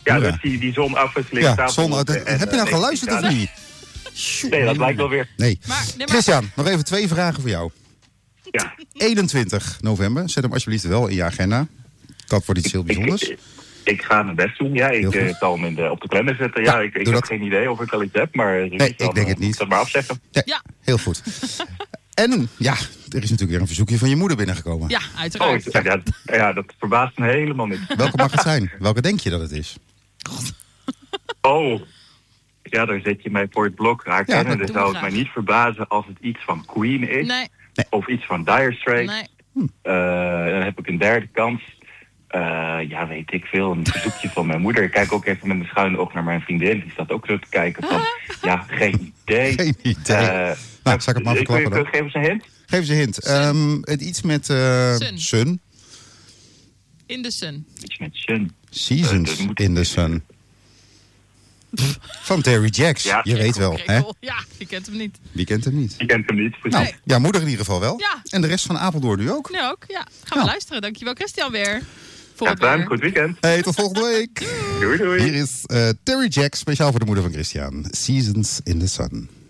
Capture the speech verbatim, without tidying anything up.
Ja, Ja. dus die, die zonafwisseling Ja, staat zon, erop dat- en, heb je nou eh, geluisterd of negentien niet? graden. Nee, dat lijkt wel weer. Nee. Maar, nee, maar- Christian, nog even twee vragen voor jou. Ja. eenentwintig november, zet hem alsjeblieft wel in je agenda. Dat wordt iets heel bijzonders. Ik, ik ga mijn best doen. Ja, ik Heel eh, goed. zal hem in de, op de planner zetten. Ja, Ja, ik, ik doe heb dat. geen idee of ik al iets heb, maar eh, Nee, ik dan, denk eh, het niet. moet dat maar afzeggen. Ja, Ja. heel goed. En ja, er is natuurlijk weer een verzoekje van je moeder binnengekomen. Ja, Oh, uiteraard. ik- ja, ja, dat verbaast me helemaal niet. Welke mag het zijn? Welke denk je dat het is? Oh, ja, daar zet je mij voor het blok. Haar kennen, dat dus doen we zou het graag. mij niet verbazen als het iets van Queen is. Nee, Of iets van Dire Straits. nee. Eh, dan heb ik een derde kans. Eh, ja, weet ik veel. Een verzoekje van mijn moeder. Ik kijk ook even met mijn schuine oog naar mijn vriendin. Die staat ook zo te kijken van... Ja, geen idee. Geen idee. Eh, Nou, zal ik het maar ik- verklappen dan? ik- Geef eens een hint. Geef eens een hint. Ehm, het iets met eh, Sun. sun. In the sun. Iets met Sun. Seasons Eh, dat moet- in the Sun. Van Terry Jacks. Ja. Je weet wel, hè? Krekel. Ja, je kent hem niet. Wie kent hem niet? Je kent hem niet. precies. Nou, Nee. ja, moeder in ieder geval wel. Ja. En de rest van Apeldoorn nu ook. Nu ook, ja. Gaan Ja. we luisteren. Dankjewel Christian weer. Voor Ja, het fijn. weer. Goed weekend. Hey, tot volgende week. Doei, doei. Hier is eh, Terry Jacks, speciaal voor de moeder van Christian. Seasons in the Sun.